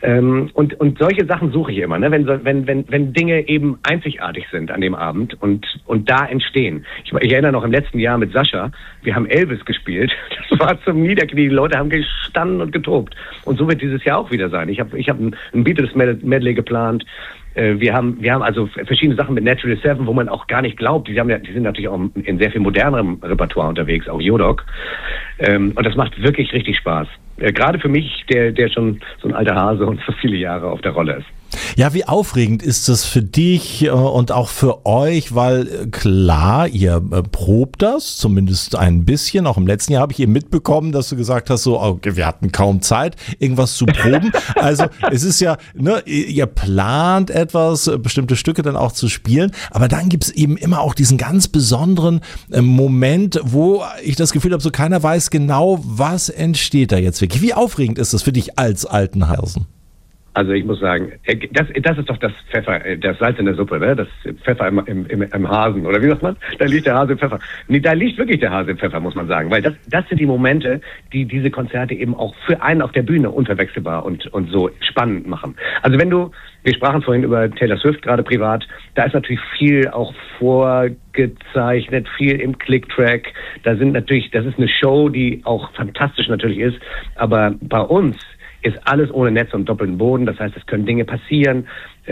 Und solche Sachen suche ich immer, ne? Wenn Dinge eben einzigartig sind an dem Abend und da entstehen. Ich erinnere noch im letzten Jahr mit Sascha, wir haben Elvis gespielt. Das war zum Niederknie. Die Leute haben gestanden und getobt. Und so wird dieses Jahr auch wieder sein. Ich hab ein Beatles-Medley geplant. Wir haben also verschiedene Sachen mit Natural Seven, wo man auch gar nicht glaubt. Die sind natürlich auch in sehr viel modernerem Repertoire unterwegs, auch Jodok. Und das macht wirklich richtig Spaß. Gerade für mich, der schon so ein alter Hase und so viele Jahre auf der Rolle ist. Ja, wie aufregend ist das für dich und auch für euch, weil klar, ihr probt das, zumindest ein bisschen. Auch im letzten Jahr habe ich eben mitbekommen, dass du gesagt hast, so, okay, wir hatten kaum Zeit, irgendwas zu proben. Also es ist ja, ne, ihr plant etwas, bestimmte Stücke dann auch zu spielen, aber dann gibt es eben immer auch diesen ganz besonderen Moment, wo ich das Gefühl habe, so keiner weiß genau, was entsteht da jetzt wirklich. Wie aufregend ist das für dich als alten Hasen? Also ich muss sagen, das ist doch das Pfeffer, das Salz in der Suppe, ne? Das Pfeffer im Hasen, oder wie sagt man? Da liegt der Hase im Pfeffer. Nee, da liegt wirklich der Hase im Pfeffer, muss man sagen. Weil das sind die Momente, die diese Konzerte eben auch für einen auf der Bühne unverwechselbar und so spannend machen. Also wir sprachen vorhin über Taylor Swift, gerade privat, da ist natürlich viel auch vorgezeichnet, viel im Click-Track. Das ist eine Show, die auch fantastisch natürlich ist, aber bei uns ist alles ohne Netz und doppelten Boden. Das heißt, es können Dinge passieren.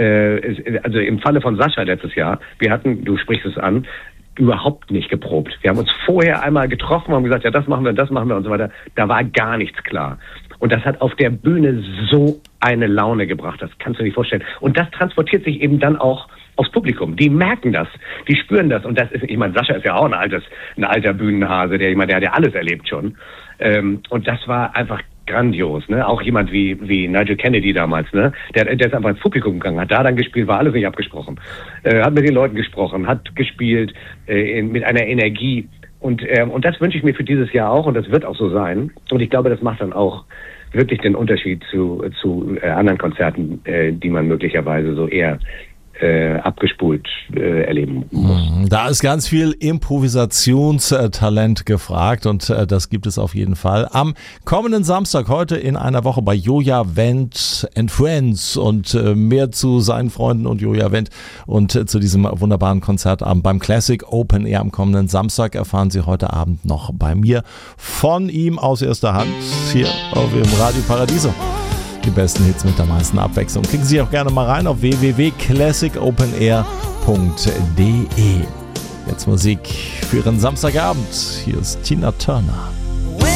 Also im Falle von Sascha letztes Jahr, wir hatten, du sprichst es an, überhaupt nicht geprobt. Wir haben uns vorher einmal getroffen und haben gesagt, ja, das machen wir und so weiter. Da war gar nichts klar. Und das hat auf der Bühne so eine Laune gebracht. Das kannst du dir nicht vorstellen. Und das transportiert sich eben dann auch aufs Publikum. Die merken das, die spüren das. Und das ist, ich meine, Sascha ist ja auch ein alter Bühnenhase, der hat ja alles erlebt schon. Und das war einfach grandios, ne? Auch jemand wie Nigel Kennedy damals, ne? Der ist einfach ins Publikum gegangen, hat da dann gespielt, war alles nicht abgesprochen. Hat mit den Leuten gesprochen, hat gespielt mit einer Energie. Und das wünsche ich mir für dieses Jahr auch und das wird auch so sein. Und ich glaube, das macht dann auch wirklich den Unterschied zu anderen Konzerten, die man möglicherweise so eher abgespult erleben muss. Da ist ganz viel Improvisationstalent gefragt und das gibt es auf jeden Fall. Am kommenden Samstag, heute in einer Woche bei Joja Wendt and Friends und mehr zu seinen Freunden und Joja Wendt und zu diesem wunderbaren Konzertabend beim Classic Open Air am kommenden Samstag erfahren Sie heute Abend noch bei mir von ihm aus erster Hand hier auf dem Radio Paradiso. Die besten Hits mit der meisten Abwechslung. Klicken Sie auch gerne mal rein auf www.classicopenair.de. Jetzt Musik für Ihren Samstagabend. Hier ist Tina Turner.